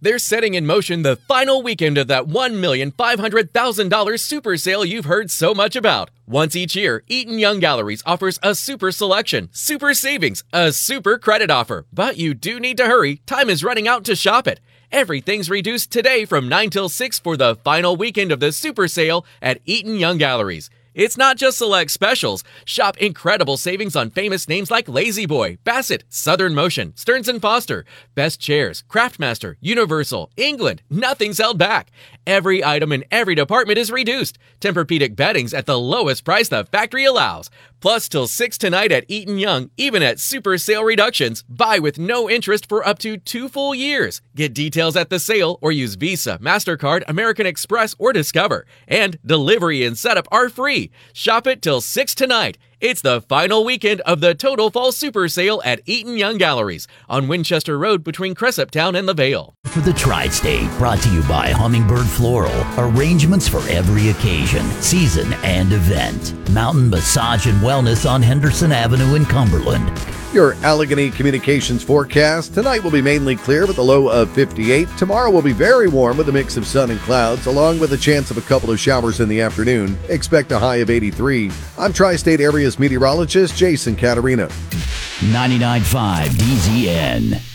They're setting in motion the final weekend of that $1,500,000 super sale you've heard so much about. Once each year, Eaton Young Galleries offers a super selection, super savings, a super credit offer. But you do need to hurry. Time is running out to shop it. Everything's reduced today from 9 till 6 for the final weekend of the super sale at Eaton Young Galleries. It's not just select specials. Shop incredible savings on famous names like La-Z-Boy, Bassett, Southern Motion, Stearns & Foster, Best Chairs, Craftmaster, Universal, England. Nothing's held back. Every item in every department is reduced. Tempur-Pedic bedding's at the lowest price the factory allows. Plus, till 6 tonight at Eaton Young, even at super sale reductions, buy with no interest for up to 2 full years. Get details at the sale or use Visa, MasterCard, American Express, or Discover. And delivery and setup are free. Shop it till 6 tonight. It's the final weekend of the Total Fall Super Sale at Eaton Young Galleries on Winchester Road between Cressuptown and the Vale. For the Tri-State, brought to you by Hummingbird Floral. Arrangements for every occasion, season, and event. Mountain Massage and Wellness on Henderson Avenue in Cumberland. Your Allegheny Communications forecast. Tonight will be mainly clear with a low of 58. Tomorrow will be very warm with a mix of sun and clouds, along with a chance of a couple of showers in the afternoon. Expect a high of 83. I'm Tri-State Area's meteorologist Jason Caterina. 99.5 DZN.